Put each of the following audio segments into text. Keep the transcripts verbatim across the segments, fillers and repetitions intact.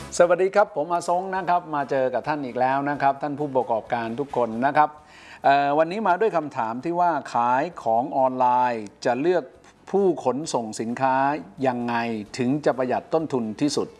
สวัสดีครับผมอาซงนะครับมาเจอกับท่านอีกแล้วนะครับท่านผู้ประกอบการทุกคนนะครับวันนี้มาด้วยคำถามที่ว่าขายของออนไลน์จะเลือกผู้ขนส่งสินค้ายังไงถึงจะประหยัดต้นทุนที่สุด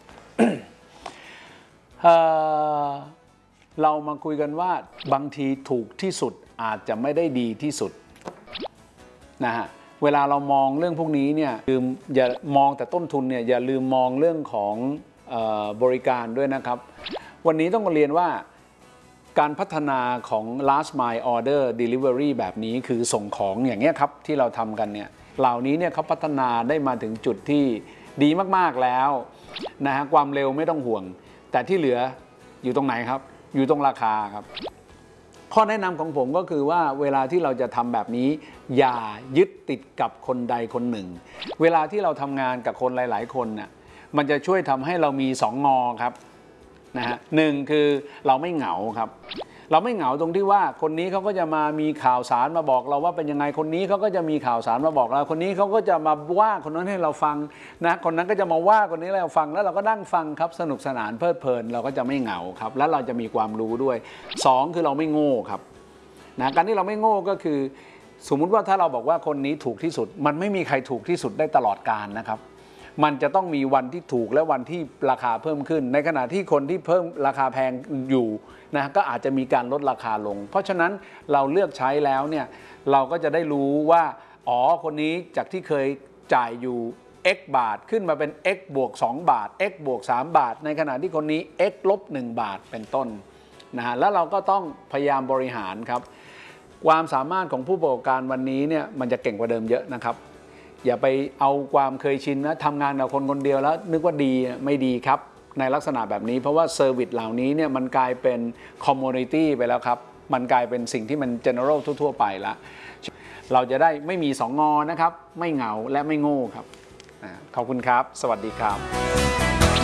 เ, เรามาคุยกันว่าบางทีถูกที่สุดอาจจะไม่ได้ดีที่สุดนะฮะเวลาเรามองเรื่องพวกนี้เนี่ยลืมอย่ามองแต่ต้นทุนเนี่ยอย่าลืมมองเรื่องของบริการด้วยนะครับวันนี้ต้องเรียนว่าการพัฒนาของ last mile order delivery แบบนี้คือส่งของอย่างเงี้ยครับที่เราทำกันเนี่ยเหล่านี้เนี่ยเขาพัฒนาได้มาถึงจุดที่ดีมากๆแล้วนะฮะความเร็วไม่ต้องห่วงแต่ที่เหลืออยู่ตรงไหนครับอยู่ตรงราคาครับข้อแนะนำของผมก็คือว่าเวลาที่เราจะทำแบบนี้อย่ายึดติดกับคนใดคนหนึ่งเวลาที่เราทำงานกับคนหลายๆคนน่ะมันจะช่วยทำให้เรามีสองงอครับนะฮะหนึ่งคือเราไม่เหงาครับเราไม่เหงาตรงที่ว่าคนนี้เขาก็จะมามีข่าวสารมาบอกเราว่าเป็นยังไงคนนี้เขาก็จะมีข่าวสารมาบอกเราคนนี้เขาก็จะมาว่าคนนั้นให้เราฟังนะคนนั้นก็จะมาว่าคนนี้ให้เราฟังแล้วเราก็นั่งฟังครับสนุกสนานเพลิดเพลินเราก็จะไม่เหงาครับแล้วเราจะมีความรู้ด้วยสองคือเราไม่โง่ครับนะการที่เราไม่โง่ก็คือสมมุติว่าถ้าเราบอกว่าคนนี้ถูกที่สุดมันไม่มีใครถูกที่สุดได้ตลอดกาลนะครับมันจะต้องมีวันที่ถูกและวันที่ราคาเพิ่มขึ้นในขณะที่คนที่เพิ่มราคาแพงอยู่นะก็อาจจะมีการลดราคาลงเพราะฉะนั้นเราเลือกใช้แล้วเนี่ยเราก็จะได้รู้ว่าอ๋อคนนี้จากที่เคยจ่ายอยู่ x บาทขึ้นมาเป็น x บวกสองบาท x บวกสามบาทในขณะที่คนนี้ x ลบหนึ่งบาทเป็นต้นนะฮะแล้วเราก็ต้องพยายามบริหารครับความสามารถของผู้ประกอบการวันนี้เนี่ยมันจะเก่งกว่าเดิมเยอะนะครับอย่าไปเอาความเคยชินนะทำงานกับคนคนเดียวแล้วนึกว่าดีไม่ดีครับในลักษณะแบบนี้เพราะว่าเซอร์วิสเหล่านี้เนี่ยมันกลายเป็นคอมมูนิตี้ไปแล้วครับมันกลายเป็นสิ่งที่มัน general ทั่วๆไปละเราจะได้ไม่มีสองงอนะครับไม่เหงาและไม่โง่ครับขอบคุณครับสวัสดีครับ